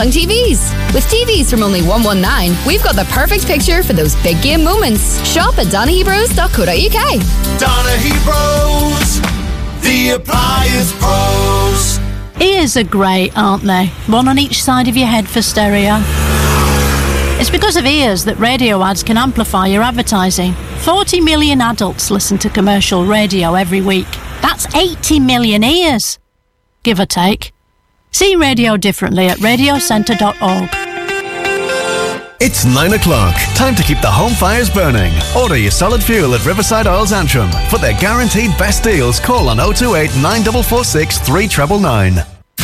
Samsung TVs. With TVs from only $119, we've got the perfect picture for those big game moments. Shop at DonaghyBros.co.uk. Donaghy Bros, the appliance pros. Ears are great, aren't they? One on each side of your head for stereo. It's because of ears that radio ads can amplify your advertising. 40 million adults listen to commercial radio every week. That's 80 million ears, give or take. See radio differently at radiocentre.org. It's 9 o'clock. Time to keep the home fires burning. Order your solid fuel at Riverside Oils Antrim. For their guaranteed best deals, call on 028 9446 3999.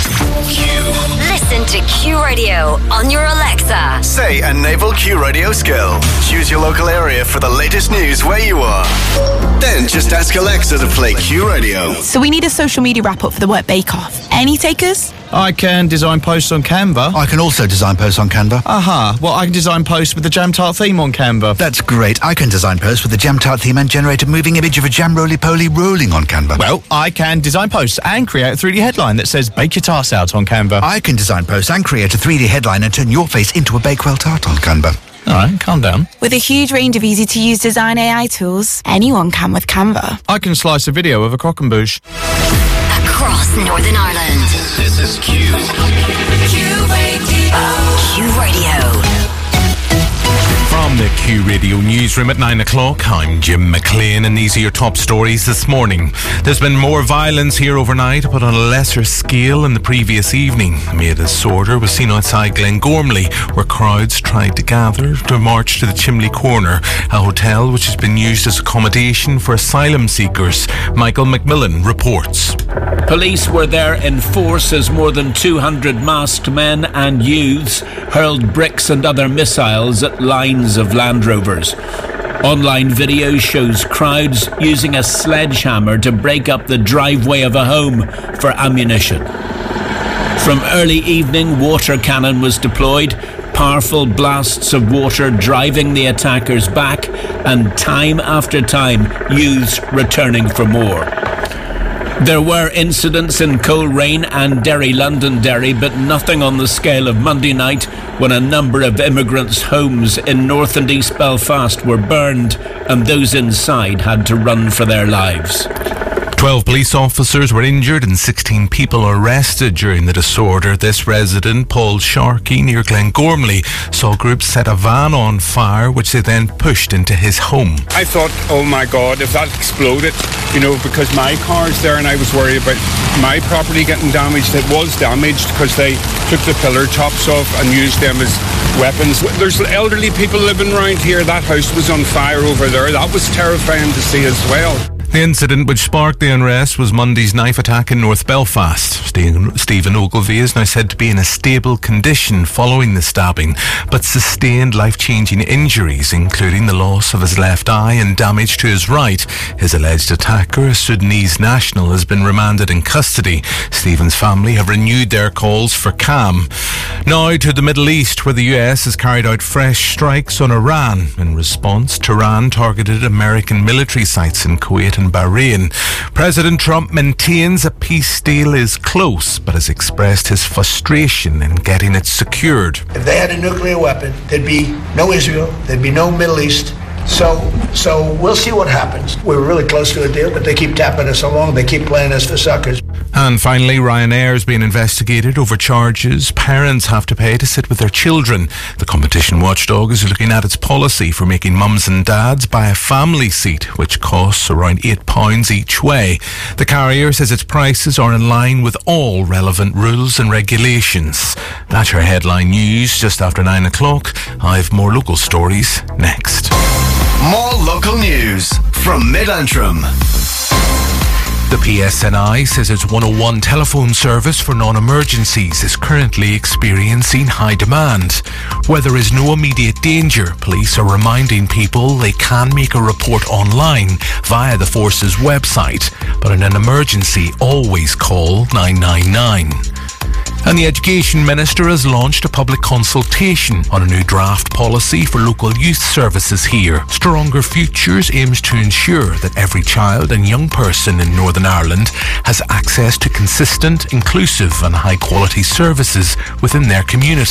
Listen to Q Radio on your Alexa. Say a naval Q Radio skill. Choose your local area for the latest news where you are. Then just ask Alexa to play Q Radio. So we need a social media wrap-up for the Work Bake-Off. Any takers? I can design posts on Canva. I can also design posts on Canva. Aha, well, I can design posts with the Jam Tart theme on Canva. That's great. I can design posts with the Jam Tart theme and generate a moving image of a jam roly-poly rolling on Canva. Well, I can design posts and create a 3D headline that says bake your tarts out on Canva. I can design posts and create a 3D headline and turn your face into a Bakewell tart on Canva. All right, calm down. With a huge range of easy-to-use design AI tools, anyone can with Canva. I can slice a video of a croque and bouche. Across Northern Ireland. This is Q. Q Radio. Q Radio. From the Q Radio newsroom at 9 o'clock, I'm Jim McLean and these are your top stories this morning. There's been more violence here overnight, but on a lesser scale in the previous evening. A maid disorder was seen outside Glengormley, where crowds tried to gather to march to the Chimley Corner, a hotel which has been used as accommodation for asylum seekers. Michael McMillan reports. Police were there in force as more than 200 masked men and youths hurled bricks and other missiles at lines of Land Rovers. Online video shows crowds using a sledgehammer to break up the driveway of a home for ammunition. From early evening, water cannon was deployed, powerful blasts of water driving the attackers back, and time after time, youths returning for more. There were incidents in Coleraine and Derry Londonderry, but nothing on the scale of Monday night when a number of immigrants' homes in North and East Belfast were burned and those inside had to run for their lives. 12 police officers were injured and 16 people arrested during the disorder. This resident, Paul Sharkey, near Glengormley, saw groups set a van on fire, which they then pushed into his home. I thought, oh my God, if that exploded, because my car's there and I was worried about my property getting damaged. It was damaged because they took the pillar tops off and used them as weapons. There's elderly people living around here. That house was on fire over there. That was terrifying to see as well. The incident which sparked the unrest was Monday's knife attack in North Belfast. Stephen Ogilvie is now said to be in a stable condition following the stabbing, but sustained life-changing injuries, including the loss of his left eye and damage to his right. His alleged attacker, a Sudanese national, has been remanded in custody. Stephen's family have renewed their calls for calm. Now to the Middle East, where the US has carried out fresh strikes on Iran. In response, Tehran targeted American military sites in Kuwait and Bahrain. President Trump maintains a peace deal is close, but has expressed his frustration in getting it secured. If they had a nuclear weapon, there'd be no Israel, there'd be no Middle East. So we'll see what happens. We're really close to a deal, but they keep tapping us along. They keep playing us for suckers. And finally, Ryanair is being investigated over charges parents have to pay to sit with their children. The competition watchdog is looking at its policy for making mums and dads buy a family seat, which costs around £8 each way. The carrier says its prices are in line with all relevant rules and regulations. That's your headline news just after 9 o'clock. I have more local stories next. More local news from Mid-Antrim. The PSNI says its 101 telephone service for non-emergencies is currently experiencing high demand. Where there is no immediate danger, police are reminding people they can make a report online via the force's website, but in an emergency, always call 999. And the Education Minister has launched a public consultation on a new draft policy for local youth services here. Stronger Futures aims to ensure that every child and young person in Northern Ireland has access to consistent, inclusive and high-quality services within their community.